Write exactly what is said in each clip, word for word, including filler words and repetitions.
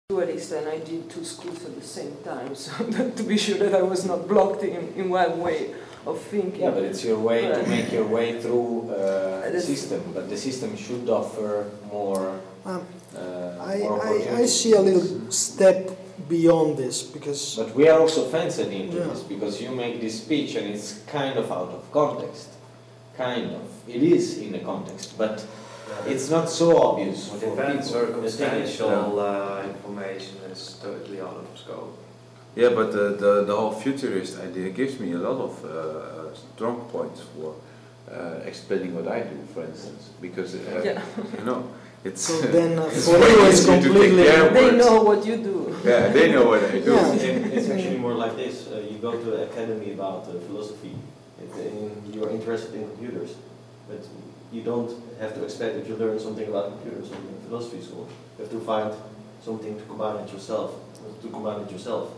dualist, and I did two schools at the same time, so that, to be sure that I was not blocked in, in one way of thinking. Yeah, but it's your way but to make your way through uh, the system, but the system should offer more, Um, uh, I, more I, I opportunities. see a little step beyond this because. But we are also fenced into Yeah. this, because you make this speech and it's kind of out of context. Kind of. It is in the context, but it's not so obvious. Well, for depends, people. circumstantial uh, information is totally out of scope. Yeah, but the, the, the whole futurist idea gives me a lot of uh, strong points for uh, explaining what I do, for instance, because uh, Yeah. you know it's. So then, uh, it's for very you it's easy to take completely- their They words. know what you do. Yeah, they know what I do. Yeah. It- It's actually more like this. Uh, you go to an academy about uh, philosophy. It, and you're interested in computers, but you don't have to expect that you learn something about computers in philosophy school. You have to find something to combine it yourself. To combine it yourself.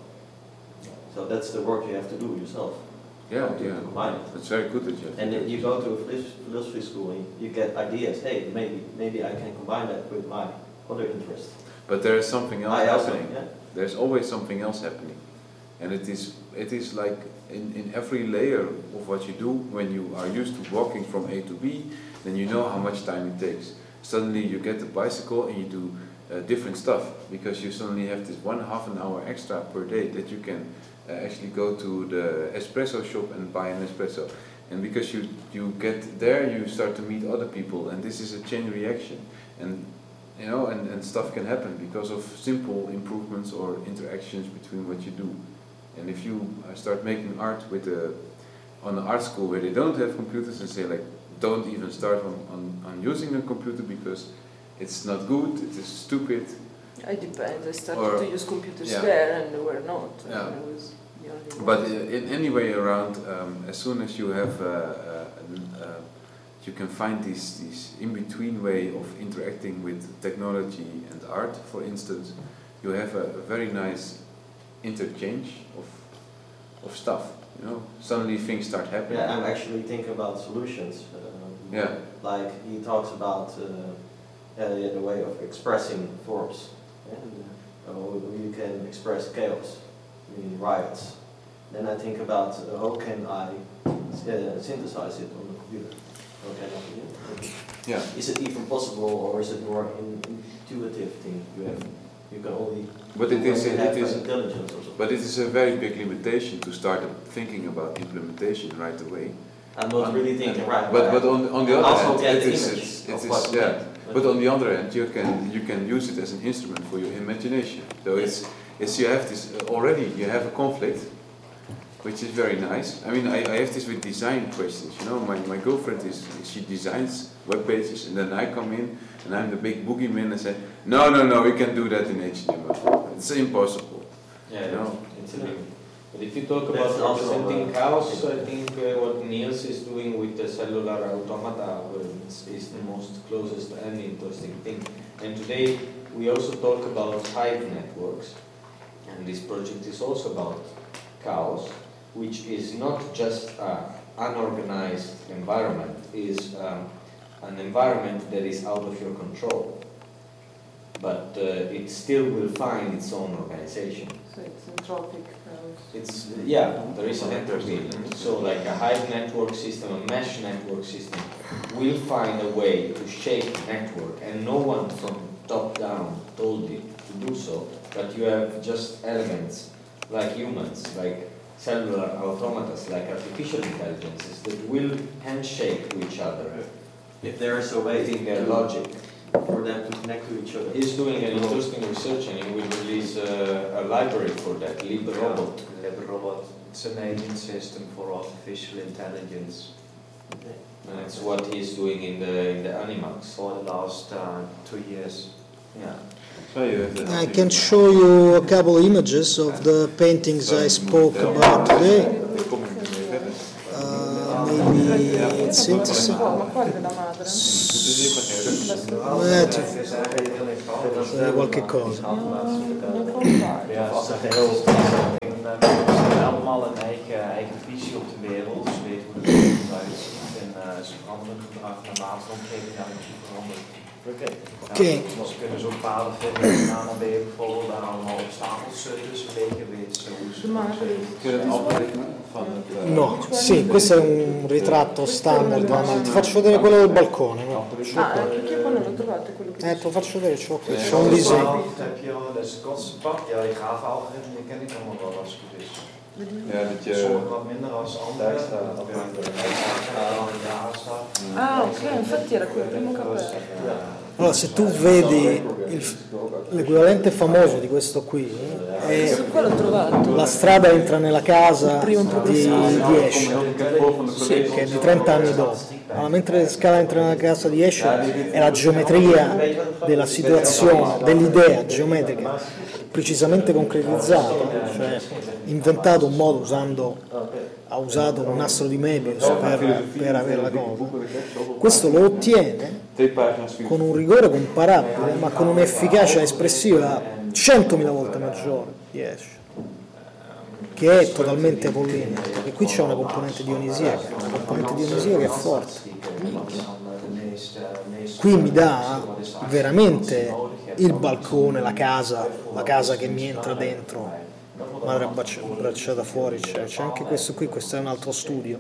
So that's the work you have to do yourself. Yeah, to, yeah. to combine it. It's very good that you. And then you go to a philos- philosophy school and you get ideas. Hey, maybe maybe I can combine that with my other interests. But there is something else I also, happening. yeah. There's always something else happening, and it is it is like in, in every layer of what you do. When you are used to walking from A to B, then you know how much time it takes. Suddenly you get the bicycle and you do uh, different stuff, because you suddenly have this one half an hour extra per day that you can uh, actually go to the espresso shop and buy an espresso. And because you, you get there, you start to meet other people, and this is a chain reaction. And you know, and, and stuff can happen because of simple improvements or interactions between what you do. And if you uh, start making art with a, on an art school where they don't have computers, and say like, don't even start on, on, on using a computer because it's not good, it is stupid. It depends. I started Or- to use computers yeah. there and they were not. Yeah. And I was the only one. But uh, in any way around, um, as soon as you have, uh, uh, an, uh, you can find this, this in-between way of interacting with technology and art, for instance, you have a, a very nice interchange of, of stuff, you know, suddenly things start happening. Yeah, I'm actually thinking about solutions. Um, Yeah. Like he talks about uh, uh, yeah, the way of expressing forms. And uh, you can express chaos, I mean riots. Then I think about uh, how can I uh, synthesize it on the computer? How can I do it? Yeah. Is it even possible, or is it more an intuitive thing? You have, you can only. But it do is, when you it have is, intelligence or something. but it is a very big limitation to start thinking about implementation right away. I'm not really thinking right. But but on on the other also hand, get it the is image it's, of it what is you yeah. meant. But on the other hand, you can you can use it as an instrument for your imagination. So it's it's you have this uh, already. You have a conflict, which is very nice. I mean, I, I have this with design questions. You know, my my girlfriend is she designs web pages, and then I come in and I'm the big boogeyman and say, no no no, we can do that in H T M L. It's impossible. Yeah, You know? it's a limit. But if you talk about That's also, representing uh, chaos, I think uh, what Niels is doing with the cellular automata is, is the most closest and interesting thing. And today we also talk about hive networks, and this project is also about chaos, which is not just an unorganized environment, is um, an environment that is out of your control, but uh, it still will find its own organization. So it's entropic. chaos. It's, yeah, there is an entropy in it. So like a hive network system, a mesh network system, will find a way to shape the network, and no one from top down told it to do so, but you have just elements like humans, like cellular automatas, like artificial intelligences that will handshake to each other If there is a way within their logic. for them to connect to each other. He's doing an interesting research, and he will release a, a library for that, LibRobot. LibRobot. It's an agent system for artificial intelligence Okay. And it's what he's doing in the in the Animax. for the last uh, two years. Yeah. So you have the I can show you a couple images of the paintings I spoke about today. Uh, maybe it's interesting. Oh, ma qual è la madre? Eh, Het is eigenlijk heel eenvoudig. Dat is Eh, qualche cosa. Ja, ze zijn heel ze hebben allemaal een eigen, eigen visie op de wereld. Ze weten hoe de wereld eruit ziet en uh, ze veranderen gedrag naarmate de omgeving daar naartoe verandert. Oké. Ja, ze kunnen zo'n paden vinden en dan ben je bijvoorbeeld daar allemaal obstakels tussen liggen. Kun je het afrekenen van het... eh, No, sì, questo è un ritratto standard, ma ti faccio vedere quello del balcone. No? Ah, anche che poi non l'ho trovato quello che Eh, te lo faccio vedere, c'ho qui, Eh, c'ho un disegno. heb je al, dat is het kortste pad. Ja, die graafalgoritme die ken ik allemaal wel als het goed is. Ja, dat je... Sommige wat minder als andere. Daar staat dat Ja, daar staat. Ah, ok, infatti era quel primo cappello. Allora, se tu vedi il- l'equivalente famoso di questo qui, è Questo qua l'ho trovato. la strada entra nella casa di, di Escher, Sì, che è di trenta anni dopo. Allora, mentre la scala entra nella casa di Escher è la geometria della situazione, dell'idea geometrica precisamente concretizzata, cioè inventato un modo usando, ha usato un nastro di Möbius per, per avere la cosa. Questo lo ottiene Twee pagina's video. con un rigore comparabile, ma con un'efficacia espressiva centomila volte maggiore di Escher, che è totalmente apollinea, perché qui c'è una componente dionisiaca, una componente dionisiaca che è forte. Qui mi dà veramente il balcone, la casa, la casa che mi entra dentro, madre abbacci- abbracciata fuori, c'è, c'è anche questo qui, questo è un altro studio.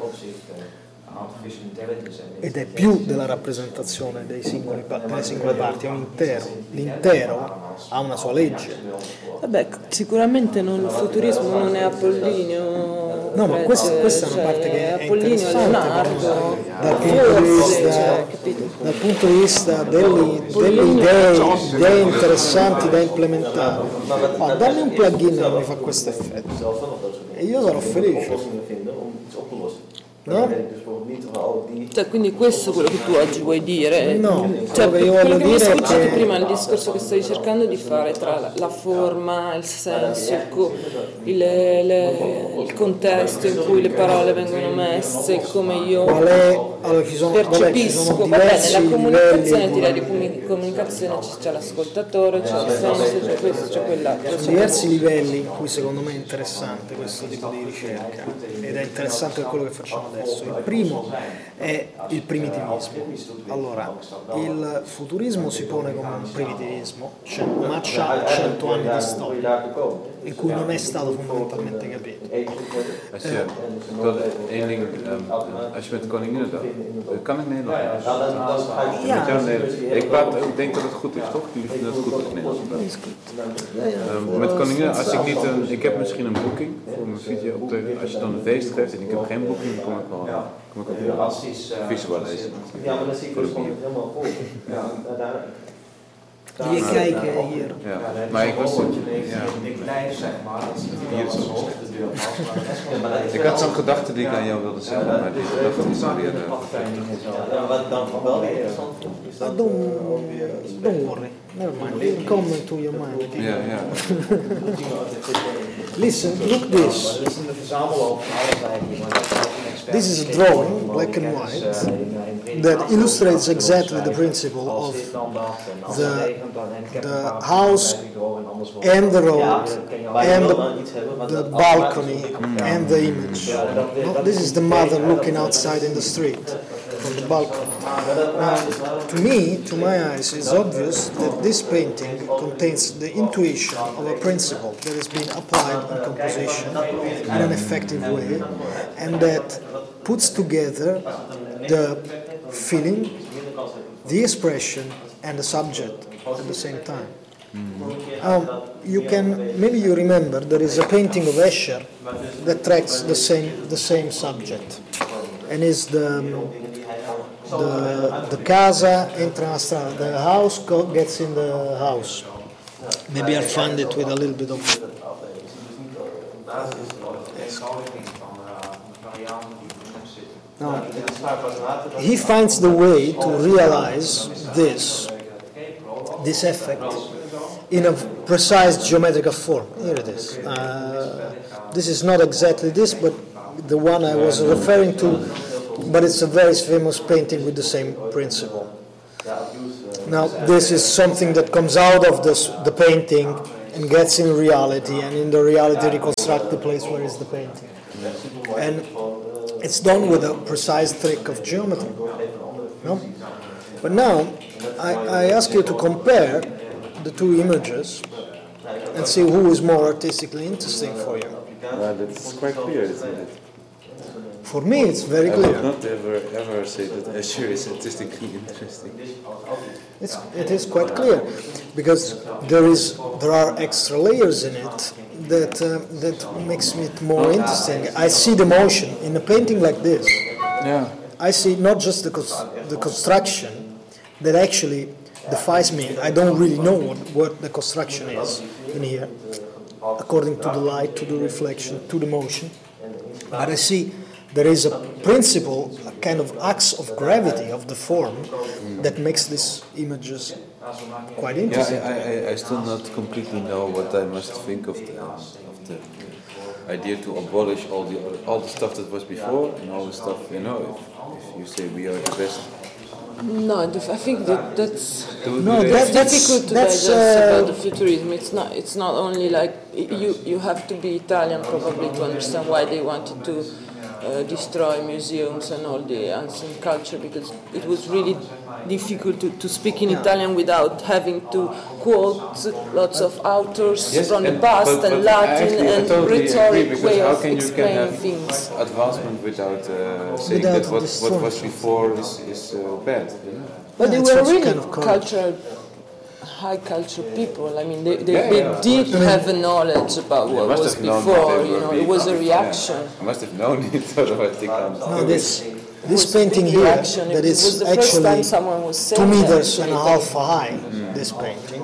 Ed è più della rappresentazione dei singoli pa- delle singole parti, è un intero. L'intero ha una sua legge. Vabbè, sicuramente non, il futurismo non è Apollinio. No, ma questa, questa è una cioè, parte che è Apollinio, interessante Leonardo, dal punto di forse, vista, cioè, capito? dal punto di vista delle, delle idee, idee interessanti da implementare. Ma dammi un plugin che mi fa questo effetto zelf wel nog dat soort dingen. e io sarò felice. Oplossingen vinden om iets op te lossen. No? Dan weet ik dus bijvoorbeeld niet van, oh, die... Cioè, quindi questo è quello che tu oggi vuoi dire? No, Cioè, quello che io quello voglio che mi hai dire è sfuggito che prima, il discorso che stavi cercando di fare tra la, la forma, il senso, il, co- il- le- il contesto in cui le parole vengono messe, come io qual è, allora ci sono, vabbè, ci percepisco, sono va bene, diversi la comunicazione, livelli, direi di comuni- comunicazione c'è, c'è l'ascoltatore, c'è il senso, c'è questo, c'è quell'altro. sono diversi livelli in cui secondo me è interessante questo tipo di ricerca ed è interessante per quello che facciamo adesso. Il primo è il primitivismo. Allora, il futurismo si pone come un primitivismo, cioè, ma c'ha cento anni di storia in cui non è stato fondamentalmente capito. Als je, ik wil één ding, um, als je met Koninginnedag, kan ik Nederlands? Nou, dan, dan ga je... Ja. Met jou Nederlands. Ik, praat, ik denk dat het goed is, toch? Jullie vinden dat het goed is Nederlands praten. Um, met Koningin, als ik niet een, ik heb misschien een boeking voor mijn video op de, als je dan een feest geeft en ik heb geen boeking, dan kom ik wel, kom ik ook wel visual lezen. Ja, maar dan zie ik dus gewoon helemaal vol. Ja, daar... Je kijken hier. Ja, maar ik was, ja, Ik blijf zeg maar, dat is hier is de het. deur vast. Ik had zo'n gedachte die ik aan jou wilde zeggen, maar die gedachte is alweer... uh, Ja, wat dan wel weer interessant vond, is Uh, dat... don't, don't worry, never mind, it'll come into your mind. Ja, ja. Listen, look this. Dat is een verzamelloop van allerlei dingen. This is a drawing, black and white, that illustrates exactly the principle of the, the house and the road and the, the balcony and the image. No, this is the mother looking outside in the street from the balcony. Now, to me, to my eyes, it's obvious that this painting contains the intuition of a principle that has been applied in composition in an effective way and that puts together the feeling, the expression and the subject at the same time. Um, you can, maybe you remember, there is a painting of Escher that tracks the same, the same subject and is the, the, the casa entra nella strada, the house go, gets in the house. Maybe I'll find it with a little bit of... Now, he finds the way to realize this, this effect, in a precise geometrical form. Here it is. Uh, this is not exactly this, but the one I was referring to, but it's a very famous painting with the same principle. Now, this is something that comes out of this, the painting and gets in reality, and in the reality reconstruct the place where is the painting. And it's done with a precise trick of geometry. No? But now, I, I ask you to compare the two images and see who is more artistically interesting for you. Well, that's quite clear, isn't it? For me, it's very I clear. would not ever, ever say that Azure is artistically interesting. It's, it is quite clear, because there is there are extra layers in it that uh, that makes it more interesting. I see the motion in a painting like this. Yeah. I see not just the cons- the construction that actually defies me. I don't really know what, what the construction is in here, according to the light, to the reflection, to the motion. But I see there is a principle, a kind of axe of gravity of the form that makes these images quite interesting. Yeah, I, I, I still not completely know what I must think of the of the idea to abolish all the all the stuff that was before and all the stuff, you know, if, if you say we are the best. No, I think that that's No, that, that's difficult to that's, digest uh, about the futurism. It's not. It's not only like you. You have to be Italian probably to understand why they wanted to uh, destroy museums and all the ancient culture, because it was really difficult to, to speak in Italian without having to quote lots of authors Yes, from the and- past but- but and Latin actually, I and totally rhetoric agree, way because how of can you can explaining have things. advancement without uh, saying Without that what, what destroying was something. before is, is uh, bad, you know? But Yeah, they it's were also really kind of courage. cultural, high culture people. I mean, they, they, Yeah, they yeah. did have a knowledge about They what must was have known before, that they you were know, being it was a punished, reaction. yeah. I must have known it, otherwise they can't. No, this It this was a painting big here reaction. that It is was the first time actually someone was saying two that meters in and a Italy. half high. This painting.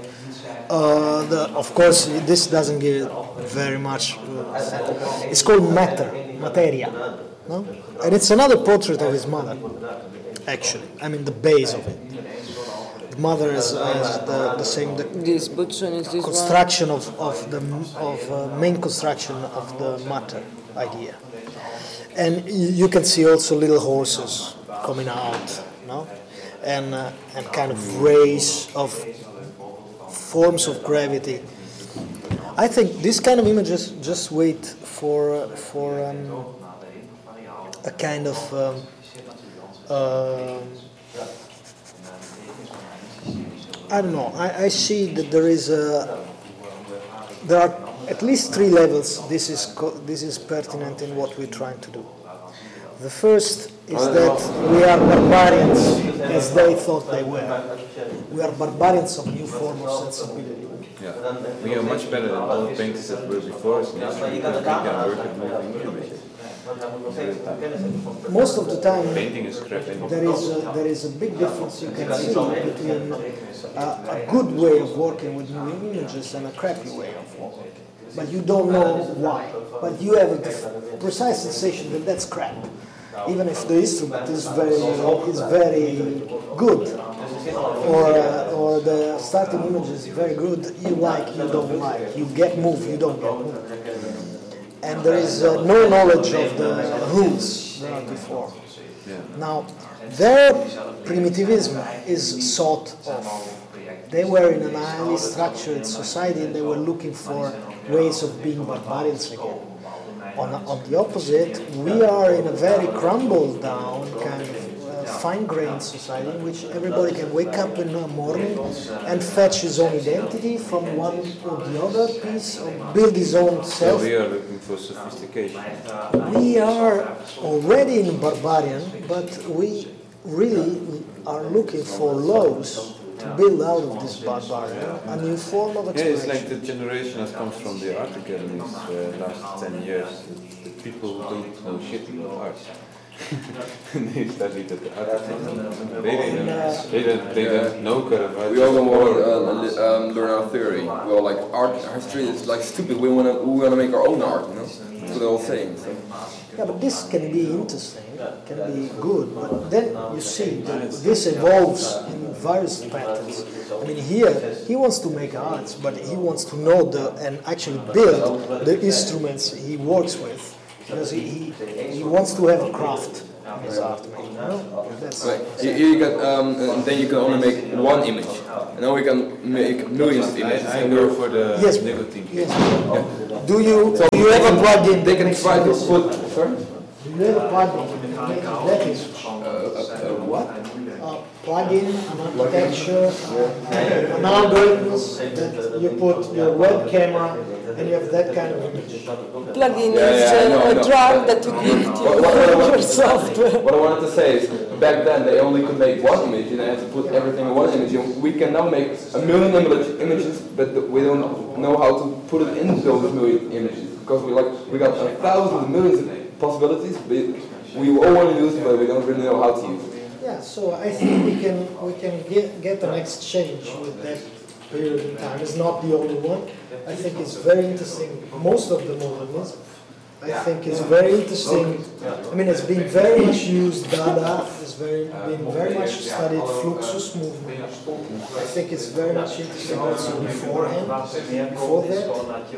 Uh, the, of course, this doesn't give it very much. Uh, it's called Matter, Materia, no? And it's another portrait of his mother. Actually, I mean the base of it. The mother has, has the, the same. The, This Boccioni is this one. construction of, of the of uh, main construction of the matter idea, and you, you can see also little horses coming out, no, and uh, and kind of rays of forms of gravity. I think this kind of images just wait for uh, for um, a kind of um, uh, I don't know. I, I see that there is a there are at least three levels. This is co- this is pertinent in what we're trying to do. The first is that we are barbarians, as they thought they were. We are barbarians of new form of sensibility. Yeah. We are much better than all the painters that were before us now, because we can work at moving images. Most of the time, Painting is crap anyway. there is a, there is a big difference you can see between a, a good way of working with moving images and a crappy way of working. But you don't know why. But you have a def- precise sensation that that's crap, even if the instrument is very is very good, or uh, or the starting image is very good. You like, you don't like. You get moved, you don't get moved. And there is uh, no knowledge of the rules there are before. Now, their primitivism is sought of. They were in a highly structured society and they were looking for ways of being barbarians again. On, on the opposite, we are in a very crumbled down kind of uh, fine-grained society in which everybody can wake up in the morning and fetch his own identity from one or the other piece, or build his own So self. we are looking for sophistication. We are already in barbarian, but we really are looking for laws to build out of this barbarian a new form of Yeah, it's expression. like the generation that comes from the art academies uh, last ten years. The people who don't know shit about art. They studied at the art academy. They didn't know, they didn't, they didn't know Caravaggio. We all don't want to uh, li- um, learn our theory. We all like art history is like stupid. We want to we want to make our own art, you know. That's what they're all saying. So. Yeah, but this can be interesting, can be good, but then you see that this evolves in various patterns. I mean, here, he wants to make arts, but he wants to know the and actually build the instruments he works with, because he, he, he wants to have a craft in his art making. You know? That's, Right. Here you can, um, and then you can only make one image. And now we can make millions of images. I, I and go we're- for the Yes. nicotine. yes. Do you do you have a plugin? They can try to put. Sorry? Do you have a plugin to make that image? Uh, uh, uh, what? A plugin, an architecture, an algorithms that you put your web camera and you have that kind of image. Plugin Yeah, is yeah, I uh, know, I a know. drug that you give to What, what, what, your what, software. what I wanted to say is, back then they only could make one image and they had to put everything in one image. And we can now make a million image, images, but we don't know how to put it in those million images because we like we got a thousand millions of possibilities, but we all want to use it, but we don't really know how to use it. Yeah, so I think we can we can get get an exchange with that period in time. It's not the only one. I think it's very interesting. Most of the modernism, I think, is very interesting. I mean, it's been very much used. Dada has very been very much studied. Fluxus movement. I think it's very much interesting also beforehand. Before that,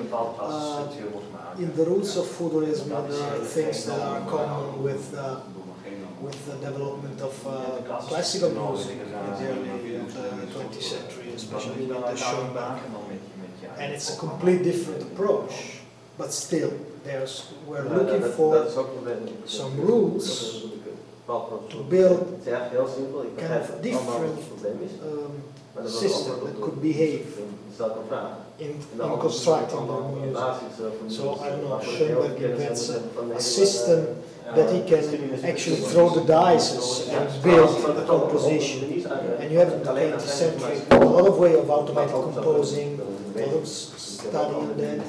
uh, in the roots of Futurism, there are things that are common with. Uh, with the development of uh, classical music in the early uh, twentieth century, especially with the Schoenberg. And it's a complete different approach, but still, there's we're looking for some rules to build kind of different um, system that could behave in, in constructing the music. So, I don't know, Schoenberg invents a, a system that he can actually throw the dice and build a composition. And you have in the twentieth century a lot of way of automatic composing, a lot of studying that.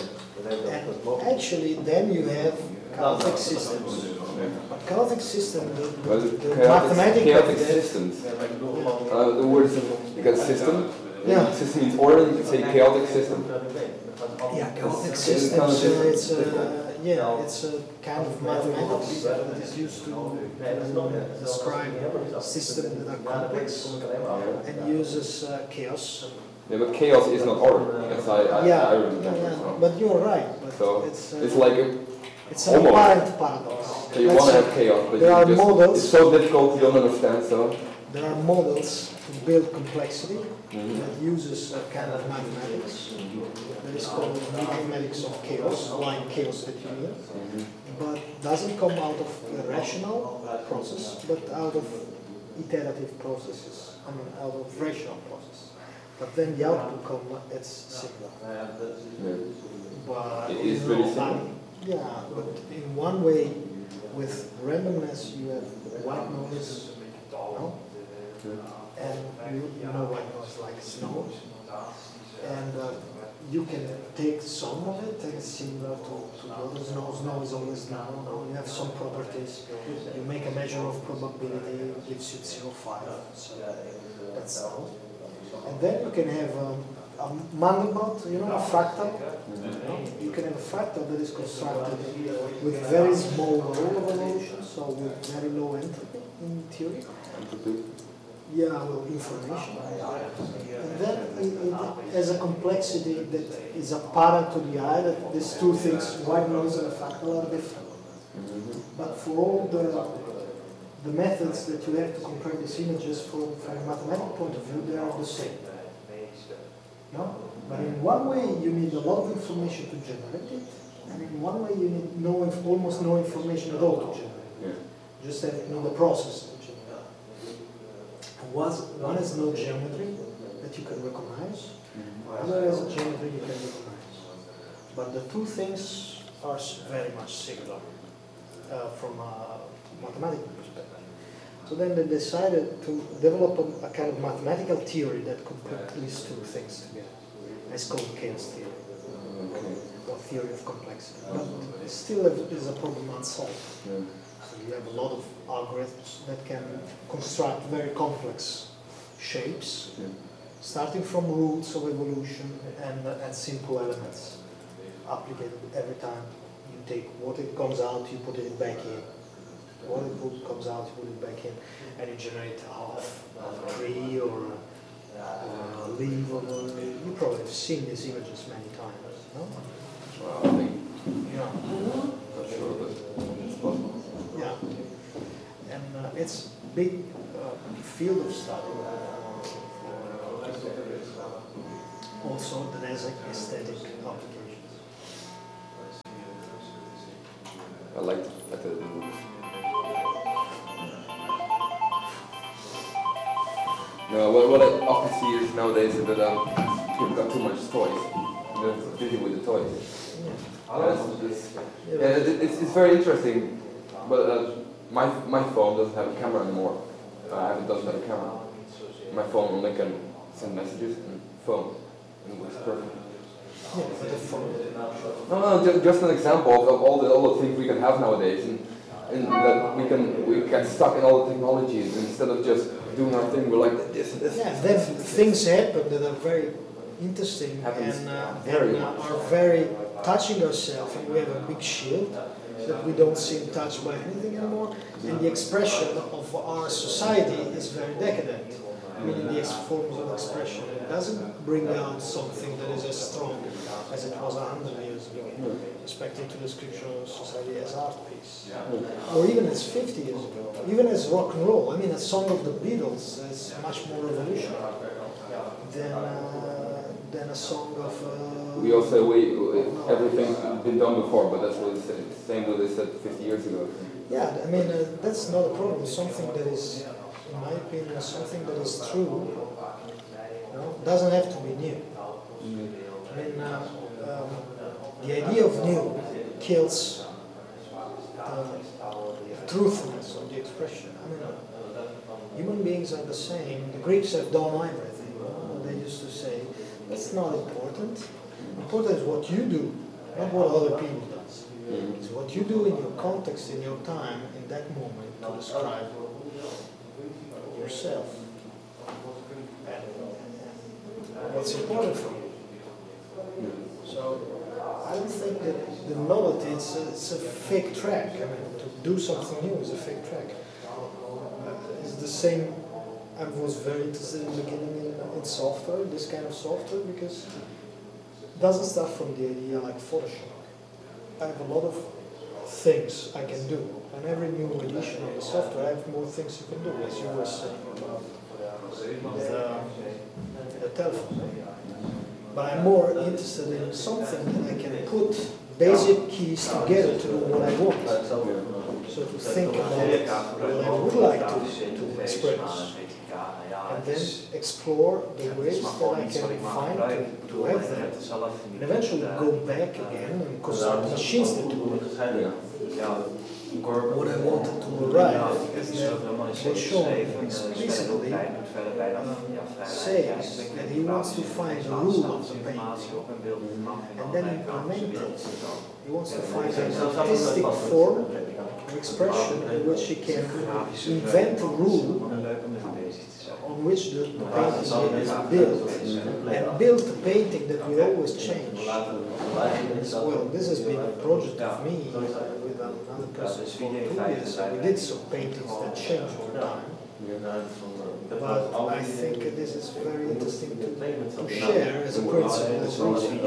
And actually then you have chaotic systems. But chaotic system, the, the, Well, the chaotic, mathematical chaotic systems. Uh, the word is, you got system. Yeah. System means order, you can say chaotic system. Yeah, chaotic systems, uh, it's a, yeah, it's a kind of mathematics that is used to uh, describe systems that are complex and uses uh, chaos. Yeah, but chaos is not order. As I, I, Yeah, I remember. yeah, yeah. So, But you're right. But so it's, uh, it's like a, it's an almost. apparent paradox. so you Let's want to say have chaos, but there you are just, models. it's so difficult you don't understand. So There are models to build complexity Mhm. that uses a kind of mathematics that is called mathematics of chaos, like chaos that you need, but doesn't come out of a rational process, but out of iterative processes. I mean, out of rational process. But then the output come, it's similar. yeah. But It is you very know, similar. um, yeah, but in one way, with randomness, you have white noise, no? And you, you know white noise like snow. And uh, you can take some of it and it's similar to, to the other snow. Snow is always now. You have some properties. You make a measure of probability, it gives you zero point five. So that's snow. And then you can have um, a Mandelbrot, you know, a fractal. You can have a fractal that is constructed with very small role of evolution, so with very low entropy in theory. Yeah, well, information. And then it, it has a complexity that is apparent to the eye that these two things, white noise and a fractal, are different. But for all the the methods that you have to compare these images from, from a mathematical point of view, they are the same. No? But in one way you need a lot of information to generate it, and in one way you need no, almost no information at all to generate it. Yeah. Just have, need a process to generate it. Was, one has no geometry that you can recognize, the other has a geometry you can recognize. But the two things are very much similar uh, from a mathematical perspective. So then they decided to develop a, a kind of mathematical theory that could put these two things together. It's called chaos theory, or theory of complexity. But it still is a problem unsolved. Yeah. So you have a lot of algorithms that can construct very complex shapes, yeah. starting from roots of evolution and, uh, and simple elements, applicated every time you take what it comes out, you put it back in. What it comes out, you put it back in, and you generate half a tree or a, or a leaf. Or a, you probably have seen these images many times, no? Well, I think, yeah. not sure, but it's possible. Yeah, and uh, it's a big uh, field of study. Also, that has aesthetic applications. I like, like the No, what, what I often see is nowadays is that um, people got too much toys. And they're busy with the toys. Yeah, it's, it's, yeah, it, it's, it's very interesting, but uh, my my phone doesn't have a camera anymore. Uh, it doesn't have a camera. My phone only can send messages and phone, and it works perfect. No, no, just, just an example of, of all the all the things we can have nowadays, and, and that we can we get stuck in all the technologies instead of just doing our thing. We're like this and this. Yeah, then things happen that are very interesting and, uh, very and uh, are very touching ourselves, and we have a big shield that we don't seem touched by anything anymore, and the expression of our society is very decadent, meaning the forms of expression. It doesn't bring out something that is as strong as it was a hundred years ago, respecting to the scriptural society as art piece, or even as fifty years ago, even as rock and roll. I mean, a song of the Beatles is much more revolutionary than uh, than a song of. Uh, we all say we everything's been done before, but that's what they said. Same what they said fifty years ago. Yeah, I mean uh, that's not a problem. Something that is, in my opinion, something that is true, you know, doesn't have to be new. I mean, uh, um, the idea of new kills the truthfulness of the expression. I mean, uh, human beings are the same. The Greeks have done everything. You know? They used to say, that's not important. Important is what you do, not what other people do. It's what you do in your context, in your time, in that moment, to describe yourself. And what's important for you. So, I don't think that the novelty, it's a, it's a fake track. I mean, to do something new is a fake track. Uh, it's the same. I was very interested in the beginning in, in software, this kind of software, because it doesn't start from the idea like Photoshop. I have a lot of things I can do, and every new edition of the software, I have more things you can do, as you were saying about the, the telephone. But I'm more interested in something that I can put basic keys together to do what I want. So to think about what I would like to, to express, and then explore the ways that I can find to, to have that, and eventually go back again and consult machines that do it. What I wanted to arrive is that Beauchamp explicitly uh, says that he wants to find the rule of the painting and then implement it. He wants to find an artistic form of expression in which he can invent a rule on which the, the painting is built, and build a painting that will always change. Well, this has been a project of me with another person for two years. We did some paintings that change over time. But I think this is very interesting to, to share as a principle. As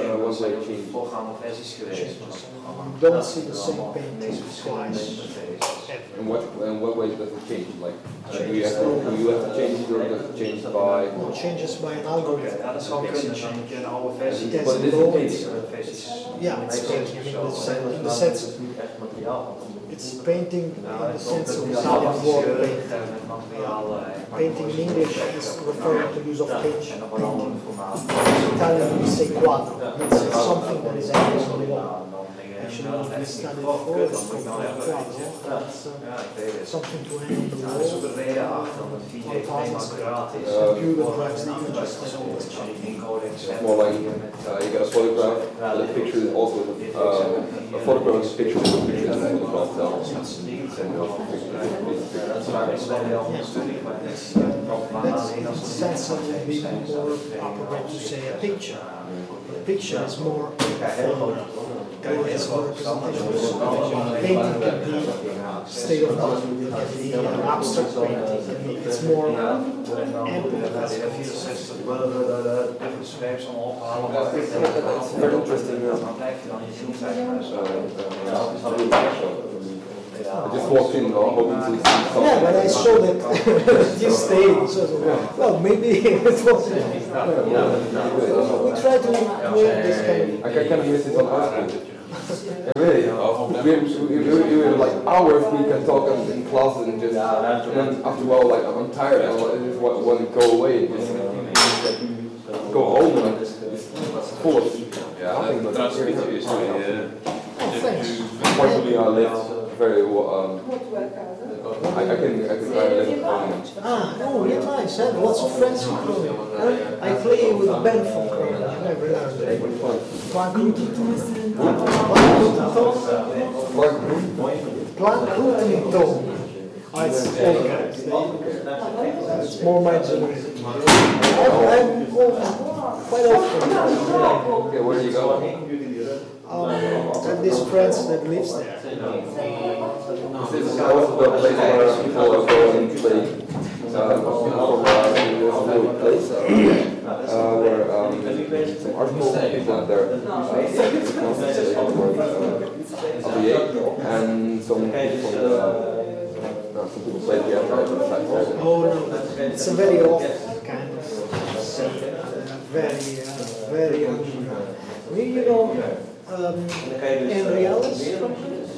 you don't see the same painting twice. In what, in what ways does it change? Like, uh, do, you have to, do you have to change it, or does it change by... No, it changes by an algorithm. Ja, dat zou kunnen, dat je een oude versie It has But this no- is Yeah, it's painting. I mean, it's, uh, in the sense, it's painting in the sense of Italian wall painting. Painting in English is referring to use of page painting. In Italian we say quadro. It's uh, something that is actually on the wall. Actually, we studied before, it's called quadro. It's uh, something to hang on the wall. Computer drives the images that always change. It's more like uh, you get a photograph, and the picture is also uh, a photograph is a picture with a picture and then photograph That's in the sense of it being more appropriate to say a picture. A picture is more or it's more representation of something. Painting can be state of mind, it can be an abstract painting, it's more ample. That's very interesting. I just walked in uh, hoping to see something. Yeah, but I saw that you stayed. So, well, maybe it was. We try to create this kind of. I kind of miss it on art school. Really? We, we, we, we were like, oh, hours we can talk in, in class and just, and then after a while, like, I'm tired, and I just want, want to go away, and just, just like, go home, and just, just full of Ja, nothing. de transcriptie is weer... Fortunately, I lived very well. Um, I, I can I can I live in Groningen. Ah, oh, yeah, nice. I have lots of friends from Groningen. I play with a band from Groningen. I never learned. Plankton. Oh, it's old guys. It's more my generation. I'm quite often. Okay, where do you go? Um, I have these friends that lives there. This is also the place where people go and play. Uh, for, uh, there's a place uh, uh, where um, some articles people out there, uh, and some people from the, uh, some people play the other side. Oh no, it's a very off kind of scene, uh, very, uh, very unusual. You, you know, um, Henry Ellis from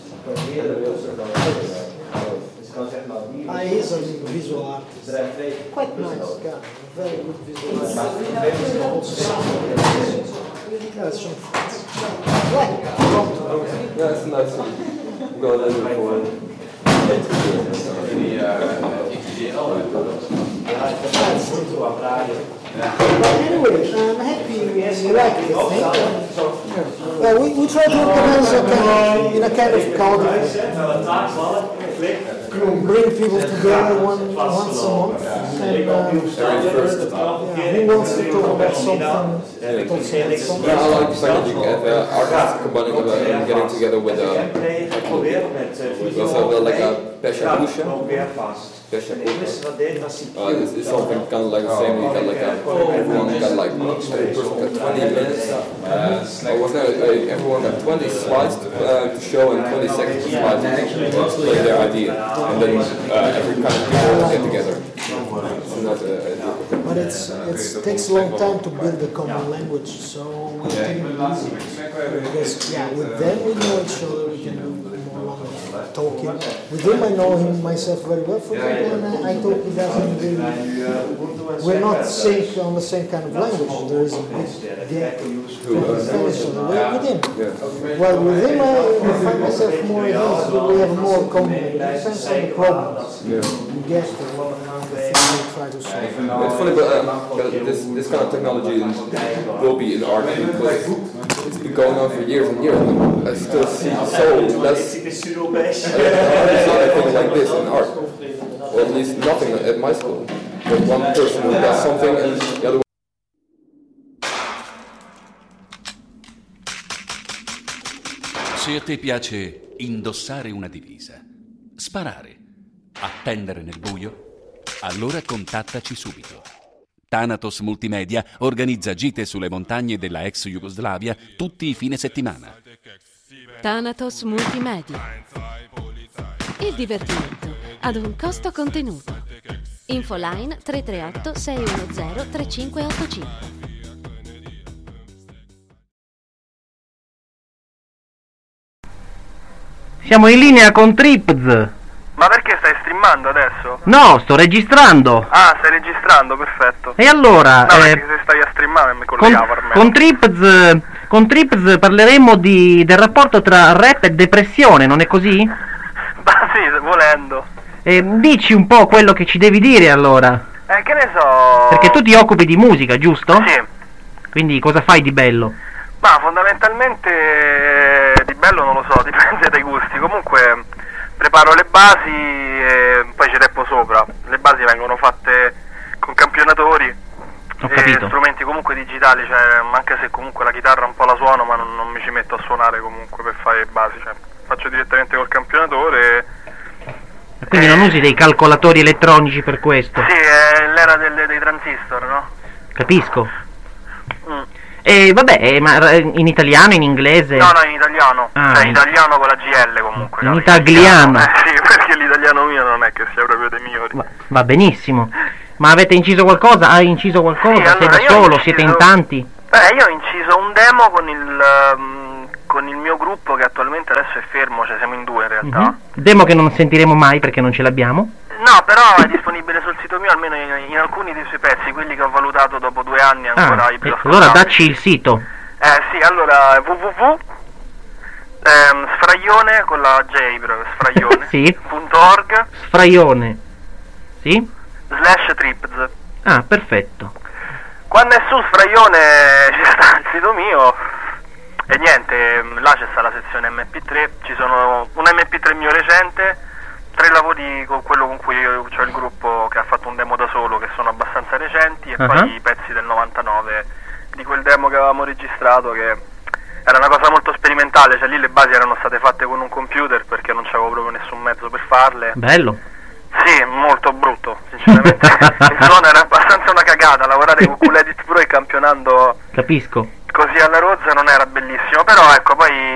Ah, he's a visual artist. Quite nice guy, very good visual artist. Also sound artist. Yeah, it's from France. Like, yeah, it's nice. Go there for Anyway, I'm happy you like it. Well, we, we try to organize a kind of, in a kind of chaotic bring people together one, once a month. And, uh, yeah, who wants to talk about something? Yeah, I like the fact that you get uh, artists combining uh, and getting together with uh, we also have uh, like a Pesha Kusha. Pesha Kusha. Uh, it's, it's something kind of like the same. You got like a, everyone got like twenty minutes. Uh, or was that, uh, everyone got twenty slides to, uh, to show and twenty seconds to slide to explain their idea. And then uh, every kind of people get together. It's not, uh, but it's, it's, it takes a long time to build a common language, so we can use it. Because, yeah, with them we know each other, we can do more longer talking. With him I know him myself very well, for example, and I talk, he doesn't really, we're not sync on the same kind of language, there is a big gap between each other. With him. Well, with him I find myself more at ease, we have more common, it depends on the problems. We get to try to solve. It's funny, but uh, this this kind of technology will be in art because it's been going on for years and years. And I still see so less anything like this in art, or at least nothing at my school. But one person who does something and the other. Se a te piace indossare una divisa, sparare, attendere nel buio, allora contattaci subito. Thanatos Multimedia organizza gite sulle montagne della ex Jugoslavia tutti i fine settimana. Thanatos Multimedia. Il divertimento ad un costo contenuto. Infoline tre tre otto sei uno zero tre cinque otto cinque. Siamo in linea con Tripz. Ma perché stai streamando adesso? No, sto registrando. Ah, stai registrando, perfetto. E allora... No, eh, perché se stai a streamare mi collegavo almeno. Con Tripz, con Tripz parleremo di, del rapporto tra rap e depressione, non è così? Ma sì, volendo. Eh, dici un po' quello che ci devi dire allora. Eh, che ne so... Perché tu ti occupi di musica, giusto? Sì. Quindi cosa fai di bello? Ma fondamentalmente di bello non lo so, dipende dai gusti. Comunque preparo le basi e poi ci reppo sopra. Le basi vengono fatte con campionatori. Ho e capito. strumenti comunque digitali, cioè anche se comunque la chitarra un po' la suono, ma non, non mi ci metto a suonare comunque per fare le basi, cioè faccio direttamente col campionatore. E quindi non usi dei calcolatori elettronici per questo? Sì, è l'era delle, dei transistor, no? Capisco. Mm. E vabbè, ma in italiano, in inglese? No, no, in italiano. Ah, cioè in... italiano con la G L comunque. In no? italiano? Eh sì, perché l'italiano mio non è che sia proprio dei migliori. Va, va benissimo. Ma avete inciso qualcosa? Hai inciso qualcosa? Sì, allora, sei da solo? inciso... Siete in tanti? Beh, io ho inciso un demo con il um, con il mio gruppo che attualmente adesso è fermo, cioè siamo in due in realtà. Mm-hmm. Demo che non sentiremo mai perché non ce l'abbiamo. No, però è disponibile sul sito mio almeno in, in alcuni dei suoi pezzi, quelli che ho valutato dopo due anni ancora ah, i più eh, allora dacci il sito. Eh sì, allora www ehm, sfraione con la J proprio, sfraione sì. punto org Sfraione sì slash trips. Ah, perfetto. Quando è su Sfraione ci sta il sito mio e niente, là c'è sta la sezione M P tre, ci sono un M P tre mio recente, tre lavori con quello con cui ho cioè il gruppo che ha fatto un demo da solo che sono abbastanza recenti e uh-huh. poi i pezzi del novantanove di quel demo che avevamo registrato che era una cosa molto sperimentale, cioè lì le basi erano state fatte con un computer perché non c'avevo proprio nessun mezzo per farle. Bello. Sì, molto brutto, sinceramente. Il suono era abbastanza una cagata, lavorare con Cool Edit Pro e campionando Capisco. così alla rozza non era bellissimo, però ecco,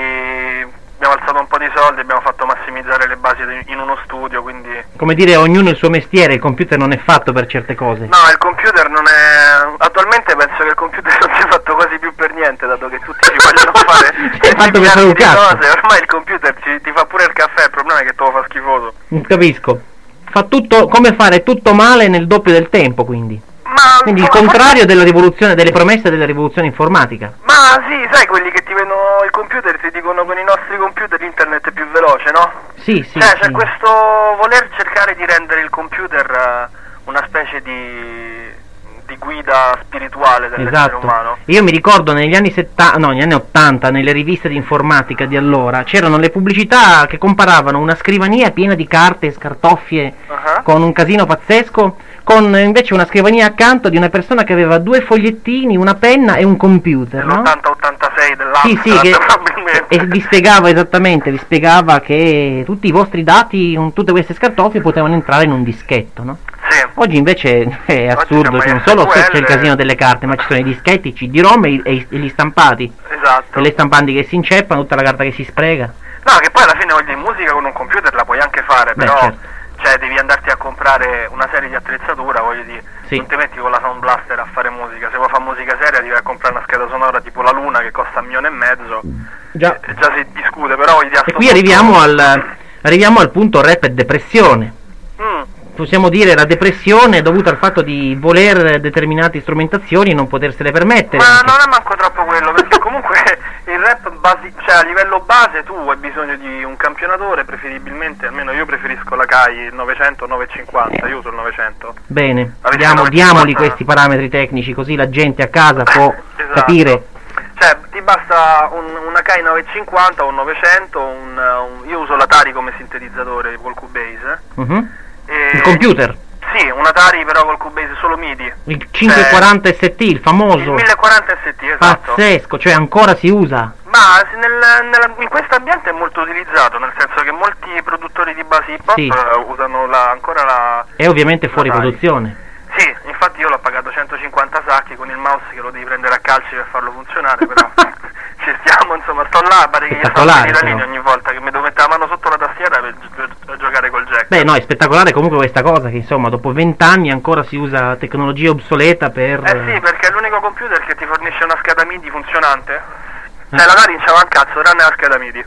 poi abbiamo alzato un po' di soldi, abbiamo fatto massimizzare le basi in uno studio, quindi... Come dire, ognuno il suo mestiere, il computer non è fatto per certe cose. No, il computer non è... Attualmente penso che il computer non sia fatto quasi più per niente, dato che tutti ci vogliono fare fatto per fare un cazzo. Cose. Ormai il computer ci, ti fa pure il caffè, il problema è che te lo fa schifoso. Capisco. Fa tutto, come fare tutto male nel doppio del tempo, quindi. Ma quindi il contrario della rivoluzione, delle promesse della rivoluzione informatica. Ma sì, sai quelli che ti vendono il computer ti dicono con i nostri computer l'internet è più veloce, no? Sì, sì. Cioè sì. c'è questo voler cercare di rendere il computer uh, una specie di, di guida spirituale dell'essere esatto. umano. Io mi ricordo negli anni settanta, no, negli anni ottanta, nelle riviste di informatica di allora, c'erano le pubblicità che comparavano una scrivania piena di carte e scartoffie uh-huh. con un casino pazzesco, con invece una scrivania accanto di una persona che aveva due fogliettini, una penna e un computer, no? L'ottanta ottantasei dell'Amstrad, sì, sì, che, probabilmente. E vi spiegava esattamente, vi spiegava che tutti i vostri dati, tutte queste scartoffie potevano entrare in un dischetto, no? Sì. Oggi invece è assurdo, non solo se c'è il casino delle carte, ma ci sono i dischetti, i C D-ROM e, e, e gli stampati. Esatto. E le stampanti che si inceppano, tutta la carta che si spreca. No, che poi alla fine oggi musica con un computer la puoi anche fare, Beh, però... certo. Cioè devi andarti a comprare una serie di attrezzatura, voglio dire, sì. non ti metti con la Sound Blaster a fare musica, se vuoi fare musica seria devi comprare una scheda sonora tipo la Luna che costa un milione e mezzo, già, e, già si discute, però voglio dire, e qui arriviamo al, arriviamo al punto rap e depressione. Mm. Possiamo dire la depressione è dovuta al fatto di voler determinate strumentazioni e non potersele permettere. Ma anche. non è manco troppo quello, perché comunque il rap basi- cioè a livello base tu hai bisogno di un campionatore, preferibilmente, almeno io preferisco la Kai, il novecento nove cinquanta, io uso il novecento. Bene, Avessi diamo, novecento diamoli questi parametri tecnici così la gente a casa può esatto. capire. Cioè ti basta un, una Kai novecentocinquanta o un novecento, un, un, io uso l'Atari come sintetizzatore col Cubase. Uh-huh. E il computer? Sì, un Atari però col Cubase solo MIDI. Il cinquequequaranτα S T, il famoso. Il millequaranta S T, esatto. Pazzesco, cioè ancora si usa. Ma nel, nel, in questo ambiente è molto utilizzato, nel senso che molti produttori di base hip hop sì. uh, usano la, ancora la... È ovviamente fuori produzione. Sì, infatti io l'ho pagato centocinquanta sacchi con il mouse che lo devi prendere a calci per farlo funzionare, però ci stiamo, insomma, sto là, pare che gli sto a venire linea ogni volta che mi devo mettere la mano sotto la tastiera per, per, per giocare col jack. Beh no, è spettacolare comunque questa cosa che insomma dopo vent'anni ancora si usa tecnologia obsoleta per... Eh sì, perché è l'unico computer che ti fornisce una scheda MIDI funzionante. Cioè la Atari non c'aveva un cazzo, tranne la scheda MIDI.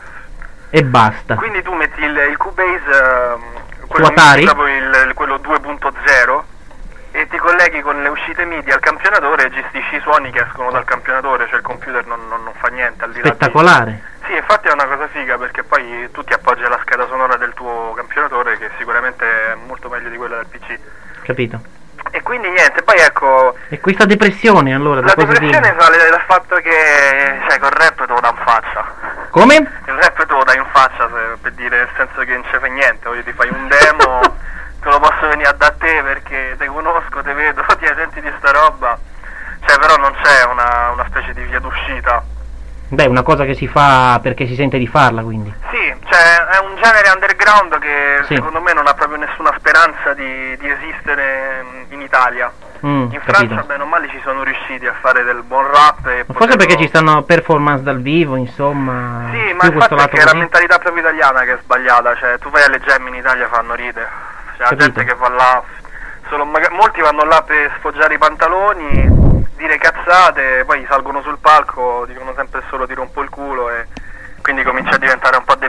E basta. Quindi tu metti il, il Cubase, uh, quello, Atari? proprio il, quello due punto zero, e ti colleghi con le uscite MIDI al campionatore e gestisci i suoni che escono dal campionatore, cioè il computer non, non, non fa niente al di là. Spettacolare. Di... Sì, infatti è una cosa figa perché poi tu ti appoggi alla scheda sonora del tuo campionatore che sicuramente è molto meglio di quella del P C. Capito. E quindi niente, poi ecco... E questa depressione allora? La depressione sale dal fatto che, cioè, col rap te lo dà in faccia. Come? Il rap te lo dai in faccia, se, per dire, nel senso che non ci fai niente, voglio ti fai un demo, te lo posso venire a da te perché te conosco, te vedo, ti senti di sta roba. Cioè, però non c'è una, una specie di via d'uscita. Beh, una cosa che si fa perché si sente di farla, quindi. Sì, cioè è un genere underground che sì. secondo me non ha proprio nessuna speranza di, di esistere in Italia. Mm, in capito. Francia, bene o male, ci sono riusciti a fare del buon rap. E forse poterlo... perché ci stanno performance dal vivo, insomma. Sì, ma il fatto è che è la mentalità proprio italiana che è sbagliata. Cioè, tu vai alle jam in Italia, fanno ride. C'è la gente che va là, solo maga... molti vanno là per sfoggiare i pantaloni, dire cazzate, poi salgono sul palco, dicono sempre solo ti rompo il culo e, quindi comincia a diventare un po'